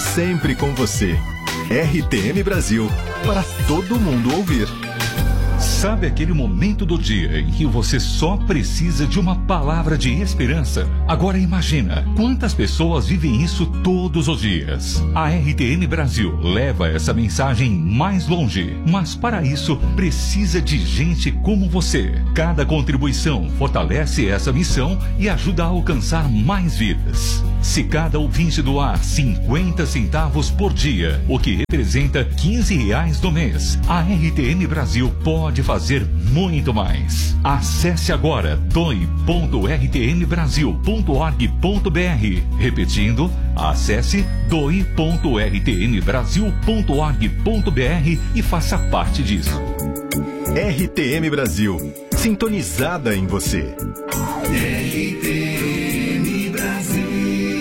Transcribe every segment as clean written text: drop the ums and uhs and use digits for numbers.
sempre com você. RTM Brasil, para todo mundo ouvir. Sabe aquele momento do dia em que você só precisa de uma palavra de esperança? Agora imagina quantas pessoas vivem isso todos os dias. A RTM Brasil leva essa mensagem mais longe, mas para isso precisa de gente como você. Cada contribuição fortalece essa missão e ajuda a alcançar mais vidas. Se cada ouvinte doar 50 centavos por dia, o que representa R$15 no mês, a RTM Brasil pode fazer muito mais. Acesse agora doe.rtmbrasil.org.br. Repetindo, acesse doe.rtmbrasil.org.br e faça parte disso. RTM Brasil, sintonizada em você. RTM Brasil.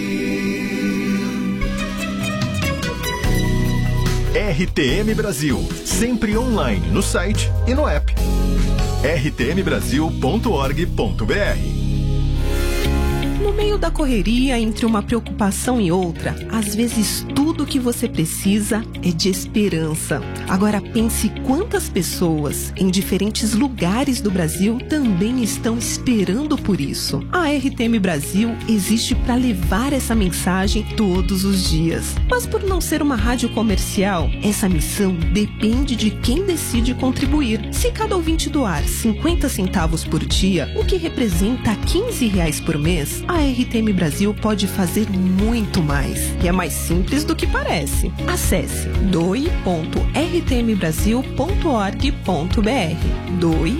RTM Brasil, sempre online no site e no app. rtmbrasil.org.br. No meio da correria, entre uma preocupação e outra, às vezes tudo que você precisa é de esperança. Agora pense quantas pessoas em diferentes lugares do Brasil também estão esperando por isso. A RTM Brasil existe para levar essa mensagem todos os dias. Mas por não ser uma rádio comercial, essa missão depende de quem decide contribuir. Se cada ouvinte doar 50 centavos por dia, o que representa R$15 por mês, a RTM Brasil pode fazer muito mais. E é mais simples do que parece. Acesse doe.rtmbrasil.org.br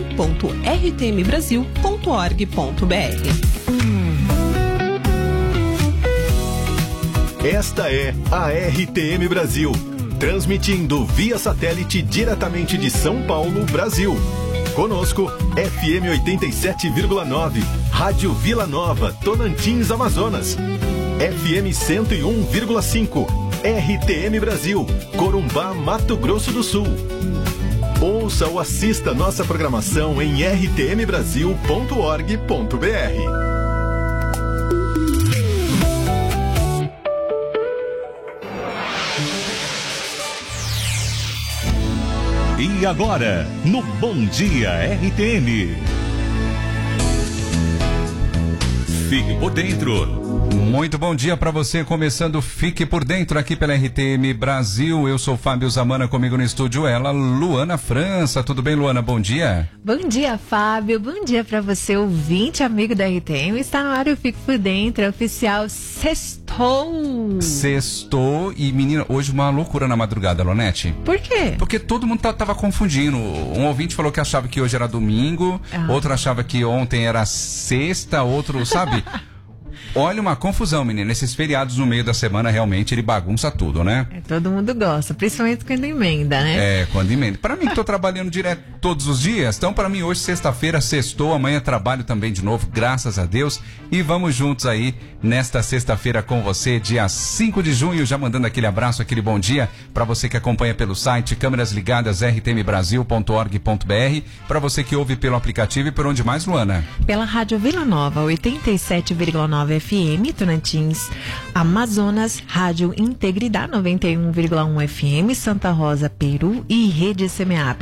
doe.rtmbrasil.org.br. Esta é a RTM Brasil, transmitindo via satélite diretamente de São Paulo, Brasil. Conosco, FM 87,9, Rádio Vila Nova, Tocantins, Amazonas. FM 101,5, RTM Brasil, Corumbá, Mato Grosso do Sul. Ouça ou assista nossa programação em rtmbrasil.org.br. E agora, no Bom Dia RTM. Fique por dentro. Muito bom dia para você, começando Fique por Dentro aqui pela RTM Brasil. Eu sou Fábio Zamana, comigo no estúdio ela, Luana França. Tudo bem, Luana? Bom dia. Bom dia, Fábio. Bom dia para você, ouvinte, amigo da RTM. Está no ar o Fique por Dentro, oficial Sextou. Sextou e, menina, hoje uma loucura na madrugada, Lonete. Por quê? Porque todo mundo tava confundindo. Um ouvinte falou que achava que hoje era domingo, outro achava que ontem era sexta, outro, sabe... Olha, uma confusão, menina. Esses feriados no meio da semana, realmente, ele bagunça tudo, né? Todo mundo gosta, principalmente quando emenda, né? Quando emenda. Para mim, que tô trabalhando direto todos os dias, então para mim hoje, sexta-feira, sextou, amanhã trabalho também de novo, graças a Deus. E vamos juntos aí, nesta sexta-feira com você, dia 5 de junho, já mandando aquele abraço, aquele bom dia para você que acompanha pelo site, câmeras ligadas, rtmbrasil.org.br, para você que ouve pelo aplicativo e por onde mais, Luana? Pela Rádio Vila Nova, 87,9 FM, Tocantins, Amazonas, Rádio Integridade 91,1 FM, Santa Rosa, Peru e Rede Semeap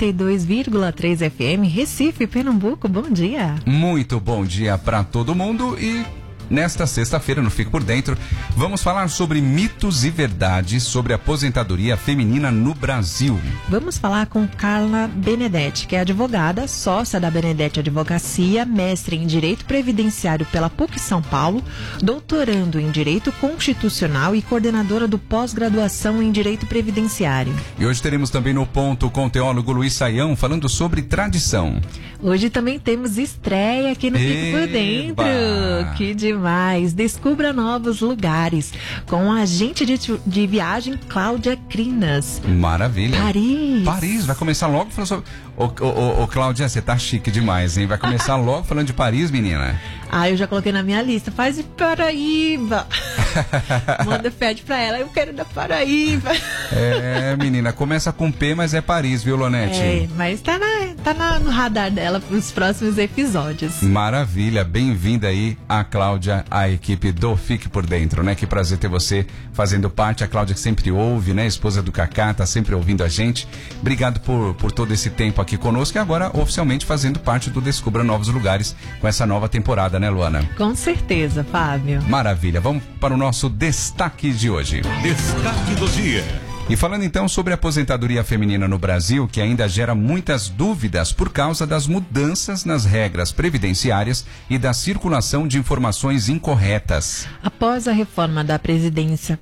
92,3 FM, Recife, Pernambuco. Bom dia. Muito bom dia para todo mundo e nesta sexta-feira, no Fique por Dentro, vamos falar sobre mitos e verdades sobre a aposentadoria feminina no Brasil. Vamos falar com Carla Benedetti, que é advogada, sócia da Benedetti Advocacia, mestre em Direito Previdenciário pela PUC São Paulo, doutorando em Direito Constitucional e coordenadora do pós-graduação em Direito Previdenciário. E hoje teremos também no ponto com o teólogo Luiz Saião falando sobre tradição. Hoje também temos estreia aqui no Fique por Dentro. Que demais! Descubra novos lugares com a agente de viagem Cláudia Crinas. Maravilha. Paris, vai começar logo falando sobre... Ô, Cláudia, você tá chique demais, hein? Vai começar logo falando de Paris, menina. Eu já coloquei na minha lista. Faz de Paraíba. Manda, pede pra ela, eu quero da Paraíba. Menina, começa com P, mas é Paris, viu, Lonete? Mas tá no radar dela para os próximos episódios. Maravilha, bem-vinda aí a Cláudia, a equipe do Fique por Dentro, né? Que prazer ter você fazendo parte, a Cláudia que sempre ouve, né? Esposa do Cacá, tá sempre ouvindo a gente. Obrigado por todo esse tempo aqui conosco e agora oficialmente fazendo parte do Descubra Novos Lugares com essa nova temporada, né, Luana? Com certeza, Fábio. Maravilha, vamos para o nosso destaque de hoje. Destaque do dia. E falando então sobre a aposentadoria feminina no Brasil, que ainda gera muitas dúvidas por causa das mudanças nas regras previdenciárias e da circulação de informações incorretas. Após a reforma da Previdência,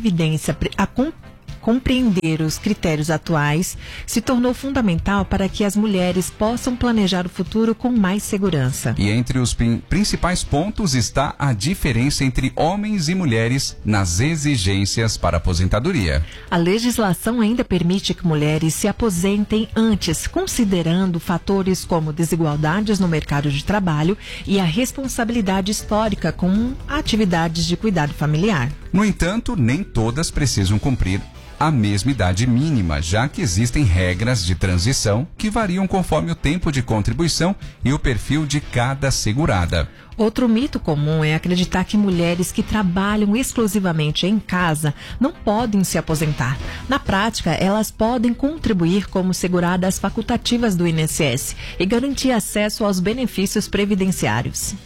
compreender os critérios atuais se tornou fundamental para que as mulheres possam planejar o futuro com mais segurança. E entre os principais pontos está a diferença entre homens e mulheres nas exigências para aposentadoria. A legislação ainda permite que mulheres se aposentem antes, considerando fatores como desigualdades no mercado de trabalho e a responsabilidade histórica com atividades de cuidado familiar. No entanto, nem todas precisam cumprir a mesma idade mínima, já que existem regras de transição que variam conforme o tempo de contribuição e o perfil de cada segurada. Outro mito comum é acreditar que mulheres que trabalham exclusivamente em casa não podem se aposentar. Na prática, elas podem contribuir como seguradas facultativas do INSS e garantir acesso aos benefícios previdenciários.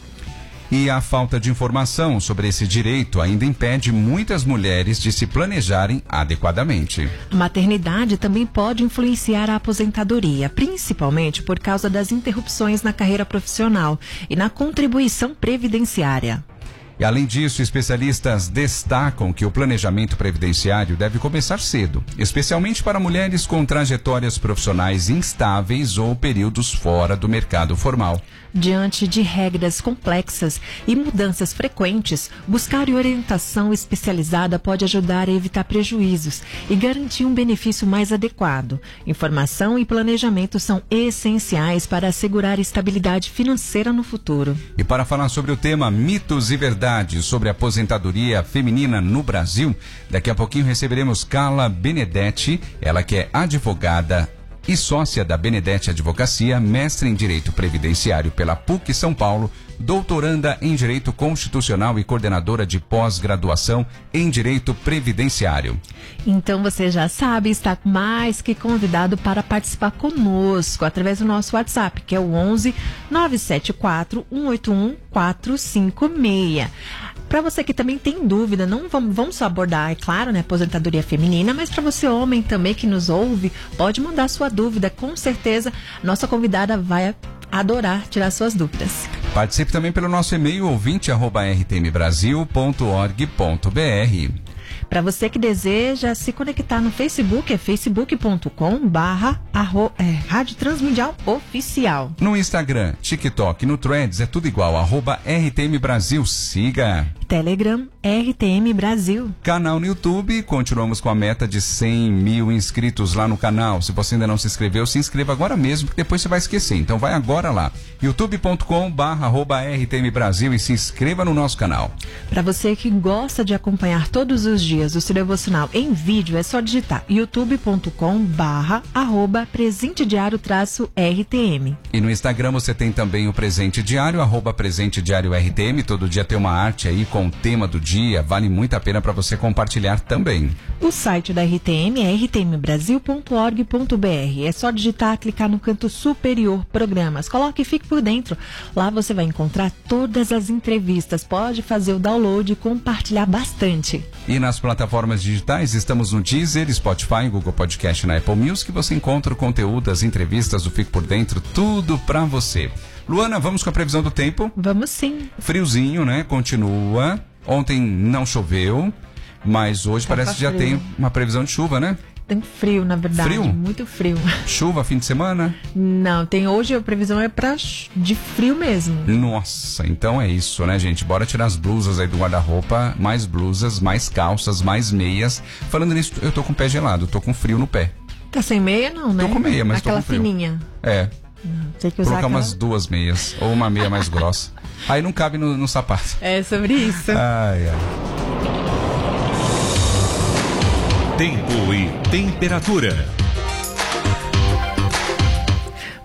E a falta de informação sobre esse direito ainda impede muitas mulheres de se planejarem adequadamente. A maternidade também pode influenciar a aposentadoria, principalmente por causa das interrupções na carreira profissional e na contribuição previdenciária. E além disso, especialistas destacam que o planejamento previdenciário deve começar cedo, especialmente para mulheres com trajetórias profissionais instáveis ou períodos fora do mercado formal. Diante de regras complexas e mudanças frequentes, buscar orientação especializada pode ajudar a evitar prejuízos e garantir um benefício mais adequado. Informação e planejamento são essenciais para assegurar estabilidade financeira no futuro. E para falar sobre o tema mitos e verdades sobre a aposentadoria feminina no Brasil, daqui a pouquinho receberemos Carla Benedetti, ela que é advogada e sócia da Benedetti Advocacia, mestre em Direito Previdenciário pela PUC São Paulo, doutoranda em Direito Constitucional e coordenadora de pós-graduação em Direito Previdenciário. Então você já sabe, está mais que convidado para participar conosco através do nosso WhatsApp, que é o 11 974 181 456. Para você que também tem dúvida, não vamos só abordar, é claro, né, aposentadoria feminina, mas para você homem também que nos ouve, pode mandar sua dúvida, com certeza nossa convidada vai adorar tirar suas dúvidas. Participe também pelo nosso e-mail ouvinte@rtmbrasil.org.br. Para você que deseja se conectar no Facebook, é facebook.com/Rádio Transmundial Oficial. No Instagram, TikTok, no Threads, é tudo igual, @RTM Brasil. Siga. Telegram, RTM Brasil. Canal no YouTube, continuamos com a meta de 100 mil inscritos lá no canal. Se você ainda não se inscreveu, se inscreva agora mesmo, porque depois você vai esquecer. Então vai agora lá, youtube.com/RTM Brasil e se inscreva no nosso canal. Para você que gosta de acompanhar todos os dias o seu devocional em vídeo, é só digitar youtube.com/presentediário-RTM. E no Instagram você tem também o Presente Diário, @Presente Diário RTM. Todo dia tem uma arte aí com o tema do dia, vale muito a pena para você compartilhar também. O site da RTM é rtmbrasil.org.br. É só digitar, clicar no canto superior Programas. Coloque e fique por dentro. Lá você vai encontrar todas as entrevistas. Pode fazer o download e compartilhar bastante. E nas plataformas digitais estamos no Deezer, Spotify, Google Podcast, na Apple Music. Você encontra o conteúdo, as entrevistas do Fique por Dentro, tudo para você. Luana, vamos com a previsão do tempo? Vamos sim. Friozinho, né? Continua. Ontem não choveu, mas hoje parece que já tem uma previsão de chuva, né? Tem frio, na verdade. Frio? Muito frio. Chuva fim de semana? Não, tem hoje a previsão é de frio mesmo. Nossa, então é isso, né, gente? Bora tirar as blusas aí do guarda-roupa, mais blusas, mais calças, mais meias. Falando nisso, eu tô com o pé gelado, tô com frio no pé. Tá sem meia não, né? Tô com meia, mas aquela tô com frio. Fininha. É. Tem que usar colocar aquela... umas 2 meias, ou uma meia mais grossa. Aí não cabe no sapato. É sobre isso. Ai, ai. Tempo e temperatura.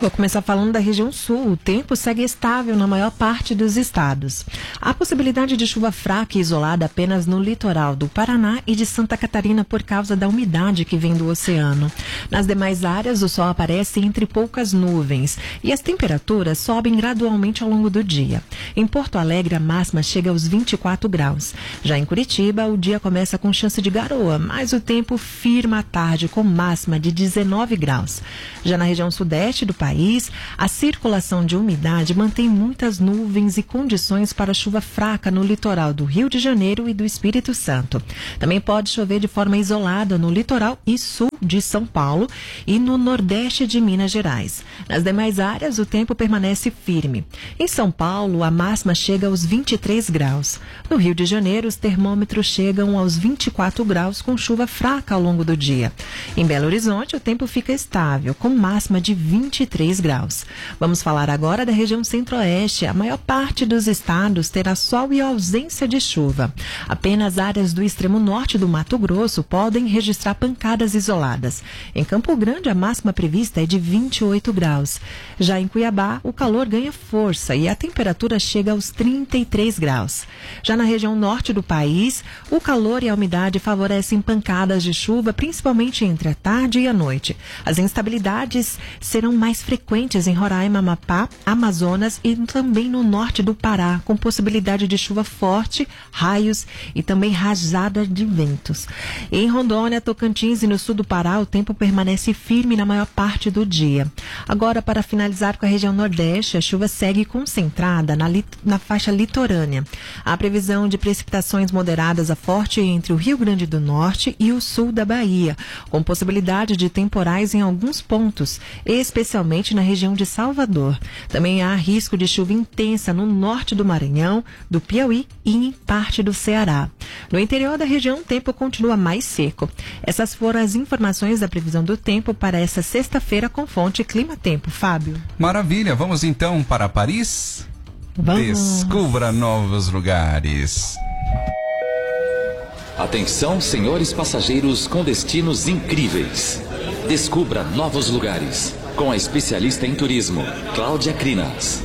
Vou começar falando da região sul. O tempo segue estável na maior parte dos estados. Há possibilidade de chuva fraca e isolada apenas no litoral do Paraná e de Santa Catarina por causa da umidade que vem do oceano. Nas demais áreas, o sol aparece entre poucas nuvens e as temperaturas sobem gradualmente ao longo do dia. Em Porto Alegre, a máxima chega aos 24 graus. Já em Curitiba, o dia começa com chance de garoa, mas o tempo firma à tarde com máxima de 19 graus. Já na região sudeste do país, a circulação de umidade mantém muitas nuvens e condições para chuva fraca no litoral do Rio de Janeiro e do Espírito Santo. Também pode chover de forma isolada no litoral e sul de São Paulo e no nordeste de Minas Gerais. Nas demais áreas, o tempo permanece firme. Em São Paulo, a máxima chega aos 23 graus. No Rio de Janeiro, os termômetros chegam aos 24 graus com chuva fraca ao longo do dia. Em Belo Horizonte, o tempo fica estável, com máxima de 23 graus. Vamos falar agora da região centro-oeste. A maior parte dos estados terá sol e ausência de chuva. Apenas áreas do extremo norte do Mato Grosso podem registrar pancadas isoladas. Em Campo Grande, a máxima prevista é de 28 graus. Já em Cuiabá, o calor ganha força e a temperatura chega aos 33 graus. Já na região norte do país, o calor e a umidade favorecem pancadas de chuva, principalmente entre a tarde e a noite. As instabilidades serão mais frequentes em Roraima, Amapá, Amazonas e também no norte do Pará, com possibilidade de chuva forte, raios e também rajada de ventos. Em Rondônia, Tocantins e no sul do Pará, o tempo permanece firme na maior parte do dia. Agora, para finalizar com a região nordeste, a chuva segue concentrada na faixa litorânea. Há previsão de precipitações moderadas a forte entre o Rio Grande do Norte e o sul da Bahia, com possibilidade de temporais em alguns pontos, especialmente na região de Salvador. Também há risco de chuva intensa no norte do Maranhão, do Piauí e em parte do Ceará. No interior da região, o tempo continua mais seco. Essas foram as informações da previsão do tempo para essa sexta-feira com fonte Clima Tempo. Fábio. Maravilha, vamos então para Paris? Vamos. Descubra novos lugares. Atenção, senhores passageiros com destinos incríveis. Descubra novos lugares com a especialista em turismo, Cláudia Crinas.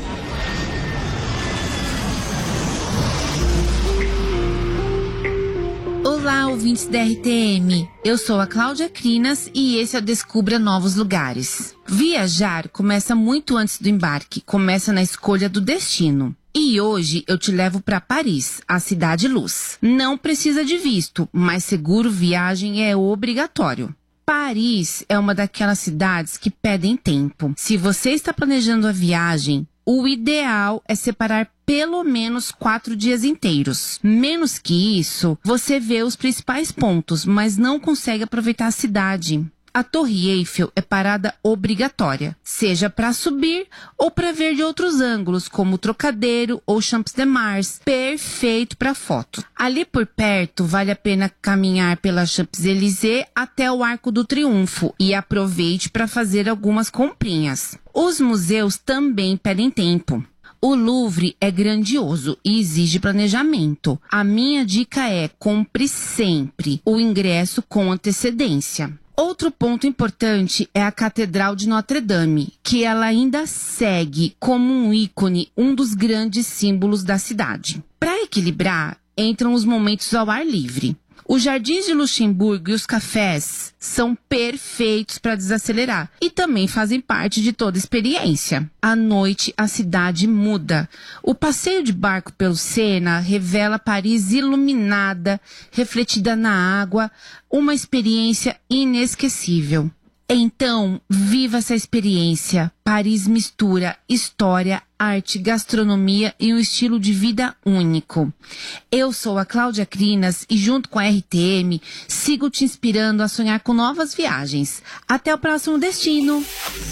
Olá, ouvintes da RTM. Eu sou a Cláudia Crinas e esse é o Descubra Novos Lugares. Viajar começa muito antes do embarque, começa na escolha do destino. E hoje eu te levo para Paris, a cidade luz. Não precisa de visto, mas seguro viagem é obrigatório. Paris é uma daquelas cidades que pedem tempo. Se você está planejando a viagem, o ideal é separar pelo menos 4 dias inteiros. Menos que isso, você vê os principais pontos, mas não consegue aproveitar a cidade. A Torre Eiffel é parada obrigatória, seja para subir ou para ver de outros ângulos, como o Trocadero ou Champs-de-Mars, perfeito para foto. Ali por perto, vale a pena caminhar pela Champs-Élysées até o Arco do Triunfo e aproveite para fazer algumas comprinhas. Os museus também pedem tempo. O Louvre é grandioso e exige planejamento. A minha dica é: compre sempre o ingresso com antecedência. Outro ponto importante é a Catedral de Notre Dame, que ela ainda segue como um ícone, um dos grandes símbolos da cidade. Para equilibrar, entram os momentos ao ar livre. Os jardins de Luxemburgo e os cafés são perfeitos para desacelerar e também fazem parte de toda a experiência. À noite, a cidade muda. O passeio de barco pelo Sena revela Paris iluminada, refletida na água, uma experiência inesquecível. Então, viva essa experiência. Paris mistura história, arte, gastronomia e um estilo de vida único. Eu sou a Cláudia Crinas e junto com a RTM, sigo te inspirando a sonhar com novas viagens. Até o próximo destino!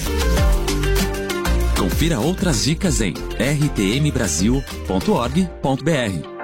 Confira outras dicas em rtmbrasil.org.br.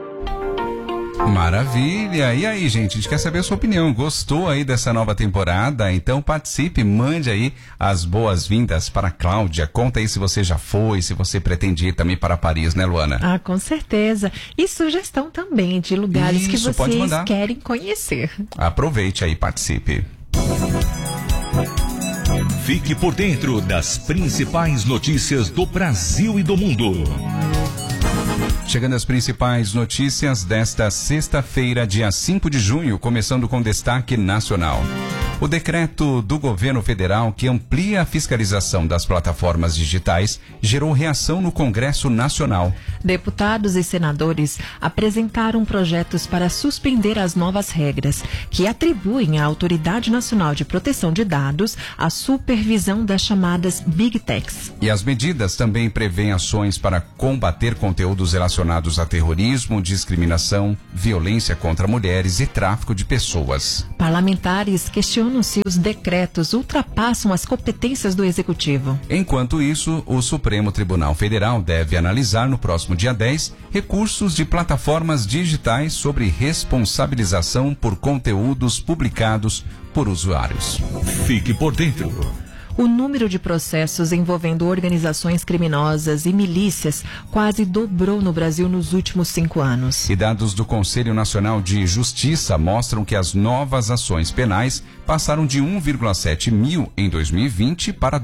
Maravilha! E aí, gente, a gente quer saber a sua opinião. Gostou aí dessa nova temporada? Então participe, mande aí as boas-vindas para a Cláudia. Conta aí se você já foi, se você pretende ir também para Paris, né, Luana? Ah, com certeza. E sugestão também de lugares que vocês querem conhecer. Aproveite aí, participe. Fique por dentro das principais notícias do Brasil e do mundo. Chegando às principais notícias desta sexta-feira, dia 5 de junho, começando com destaque nacional. O decreto do governo federal que amplia a fiscalização das plataformas digitais gerou reação no Congresso Nacional. Deputados e senadores apresentaram projetos para suspender as novas regras que atribuem à Autoridade Nacional de Proteção de Dados a supervisão das chamadas Big Techs. E as medidas também prevêem ações para combater conteúdos relacionados a terrorismo, discriminação, violência contra mulheres e tráfico de pessoas. Parlamentares questionam se os decretos ultrapassam as competências do Executivo. Enquanto isso, o Supremo Tribunal Federal deve analisar no próximo dia 10 recursos de plataformas digitais sobre responsabilização por conteúdos publicados por usuários. Fique por dentro. O número de processos envolvendo organizações criminosas e milícias quase dobrou no Brasil nos últimos 5 anos. E dados do Conselho Nacional de Justiça mostram que as novas ações penais passaram de 1,7 mil em 2020 para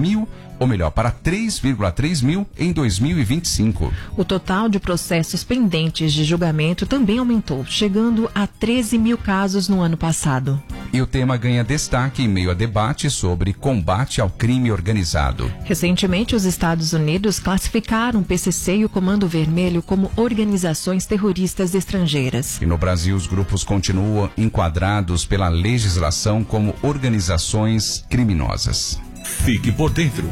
3,3 mil em 2025. O total de processos pendentes de julgamento também aumentou, chegando a 13 mil casos no ano passado. E o tema ganha destaque em meio a debate sobre combate ao crime organizado. Recentemente, os Estados Unidos classificaram o PCC e o Comando Vermelho como organizações terroristas estrangeiras. E no Brasil, os grupos continuam enquadrados pela legislação como organizações criminosas. Fique por dentro.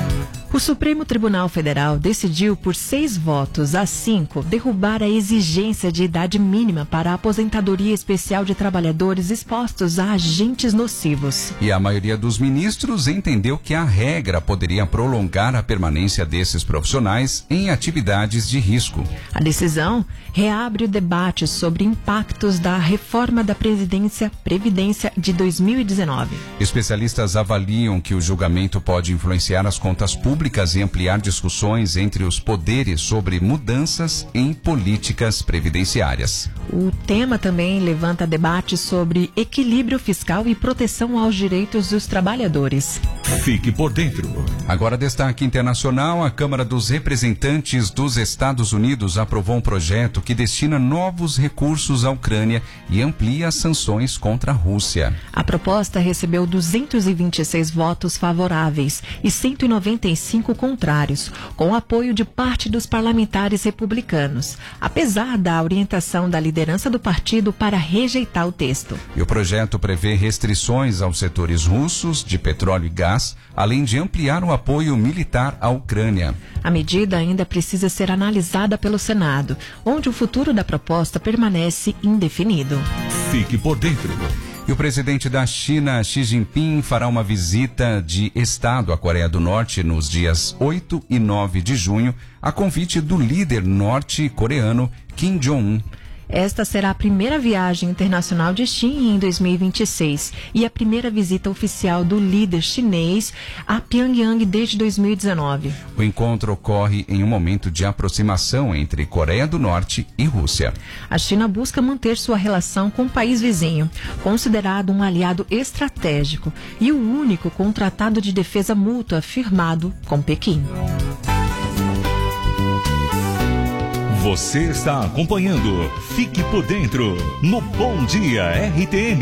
O Supremo Tribunal Federal decidiu por 6 votos a 5 derrubar a exigência de idade mínima para a aposentadoria especial de trabalhadores expostos a agentes nocivos. E a maioria dos ministros entendeu que a regra poderia prolongar a permanência desses profissionais em atividades de risco. A decisão reabre o debate sobre impactos da reforma da Previdência de 2019. Especialistas avaliam que o julgamento pode influenciar as contas públicas e ampliar discussões entre os poderes sobre mudanças em políticas previdenciárias. O tema também levanta debates sobre equilíbrio fiscal e proteção aos direitos dos trabalhadores. Fique por dentro. Agora, destaque internacional: a Câmara dos Representantes dos Estados Unidos aprovou um projeto que destina novos recursos à Ucrânia e amplia as sanções contra a Rússia. A proposta recebeu 226 votos favoráveis e 195 contrários, com apoio de parte dos parlamentares republicanos, apesar da orientação da liderança do partido para rejeitar o texto. E o projeto prevê restrições aos setores russos de petróleo e gás, além de ampliar o apoio militar à Ucrânia. A medida ainda precisa ser analisada pelo Senado, onde o futuro da proposta permanece indefinido. Fique por dentro. E o presidente da China, Xi Jinping, fará uma visita de Estado à Coreia do Norte nos dias 8 e 9 de junho, a convite do líder norte-coreano Kim Jong-un. Esta será a primeira viagem internacional de Xi em 2026 e a primeira visita oficial do líder chinês a Pyongyang desde 2019. O encontro ocorre em um momento de aproximação entre Coreia do Norte e Rússia. A China busca manter sua relação com o país vizinho, considerado um aliado estratégico e o único com um tratado de defesa mútua firmado com Pequim. Você está acompanhando Fique por Dentro no Bom Dia RTM.